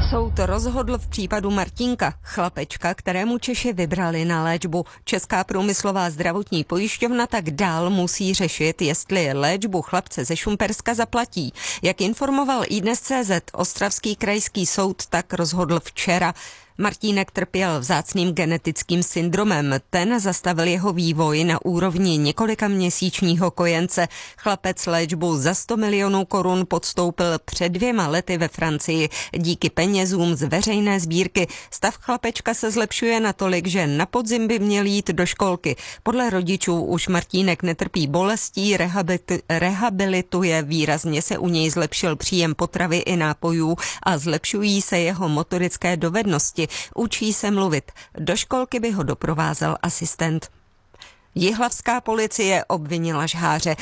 Soud rozhodl v případu Martínka, chlapečka, kterému Češi vybrali na léčbu. Česká průmyslová zdravotní pojišťovna tak dál musí řešit, jestli léčbu chlapce ze Šumperska zaplatí. Jak informoval iDnes.cz, ostravský krajský soud tak rozhodl včera. Martínek trpěl vzácným genetickým syndromem. Ten zastavil jeho vývoj na úrovni několika měsíčního kojence. Chlapec léčbu za 100 milionů korun podstoupil před 2 lety ve Francii. Díky penězům z veřejné sbírky stav chlapečka se zlepšuje natolik, že na podzim by měl jít do školky. Podle rodičů už Martínek netrpí bolestí, rehabilituje, výrazně se u něj zlepšil příjem potravy i nápojů a zlepšují se jeho motorické dovednosti. Učí se mluvit. Do školky by ho doprovázel asistent. Jihlavská policie obvinila žháře.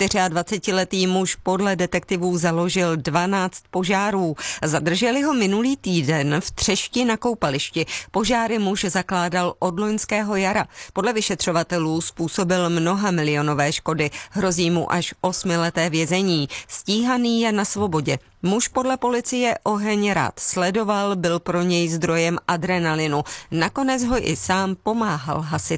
24letý muž podle detektivů založil 12 požárů. Zadrželi ho minulý týden v Třešti na koupališti. Požáry muž zakládal od loňského jara. Podle vyšetřovatelů způsobil mnohamilionové škody. Hrozí mu až 8leté vězení. Stíhaný je na svobodě. Muž podle policie oheň rád sledoval, byl pro něj zdrojem adrenalinu. Nakonec ho i sám pomáhal hasit.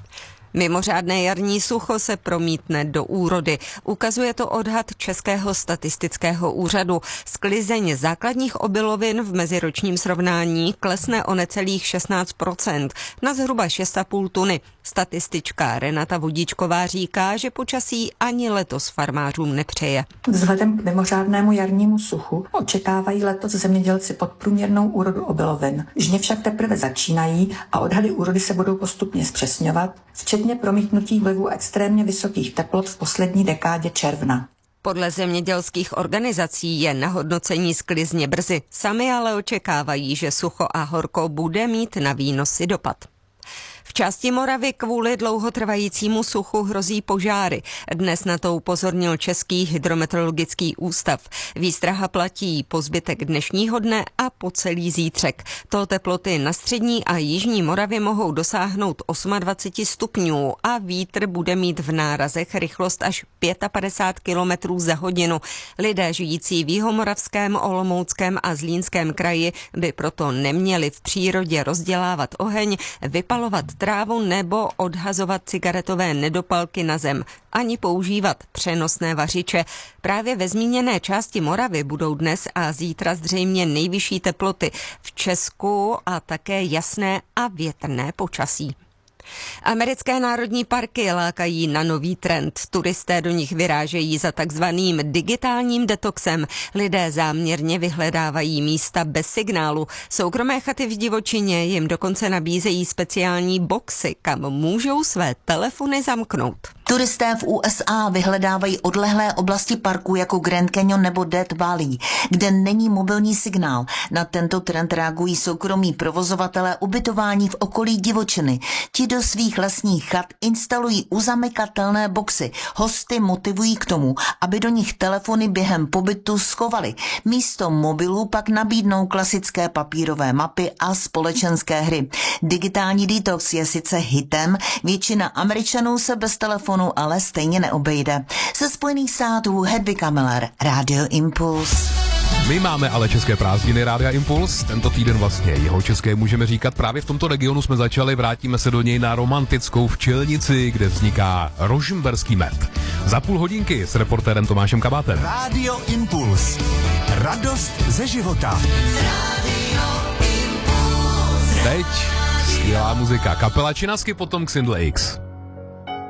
Mimořádné jarní sucho se promítne do úrody. Ukazuje to odhad Českého statistického úřadu. Sklizeň základních obilovin v meziročním srovnání klesne o necelých 16%, na zhruba 6,5 tuny. Statistička Renata Vodíčková říká, že počasí ani letos farmářům nepřeje. Vzhledem k mimořádnému jarnímu suchu očekávají letos zemědělci podprůměrnou úrodu obilovin. Žně však teprve začínají a odhady úrody se budou postupně zpřesňovat, včetně promítnutí vlivu extrémně vysokých teplot v poslední dekádě června. Podle zemědělských organizací je na hodnocení sklizně brzy. Sami ale očekávají, že sucho a horko bude mít na výnosy dopad. V části Moravy kvůli dlouhotrvajícímu suchu hrozí požáry. Dnes na to upozornil Český hydrometeorologický ústav. Výstraha platí po zbytek dnešního dne a po celý zítřek. To teploty na střední a jižní Moravě mohou dosáhnout 28 stupňů a vítr bude mít v nárazech rychlost až 55 km za hodinu. Lidé žijící v jihomoravském, olomouckém a zlínském kraji by proto neměli v přírodě rozdělávat oheň, vypalovat trávu nebo odhazovat cigaretové nedopalky na zem, ani používat přenosné vařiče. Právě ve zmíněné části Moravy budou dnes a zítra zřejmě nejvyšší teploty v Česku a také jasné a větrné počasí. Americké národní parky lákají na nový trend. Turisté do nich vyrážejí za takzvaným digitálním detoxem. Lidé záměrně vyhledávají místa bez signálu. Soukromé chaty v divočině jim dokonce nabízejí speciální boxy, kam můžou své telefony zamknout. Turisté v USA vyhledávají odlehlé oblasti parku jako Grand Canyon nebo Death Valley, kde není mobilní signál. Na tento trend reagují soukromí provozovatelé ubytování v okolí divočiny. Ti do svých lesních chat instalují uzamykatelné boxy. Hosty motivují k tomu, aby do nich telefony během pobytu schovali. Místo mobilů pak nabídnou klasické papírové mapy a společenské hry. Digitální detox je sice hitem, většina Američanů se bez telefonu ale stejně neobejde. Ze Spojených států Hedvika Miller, Radio Impuls. My máme ale české prázdniny Rádia Impuls. Tento týden vlastně jeho české můžeme říkat. Právě v tomto regionu jsme začali, vrátíme se do něj na romantickou Včelnici, kde vzniká rožmberský med. Za půl hodinky s reportérem Tomášem Kabátem. Radio Impuls. Radost ze života. Teď skvělá muzika. Kapela Činasky, potom Xindl X.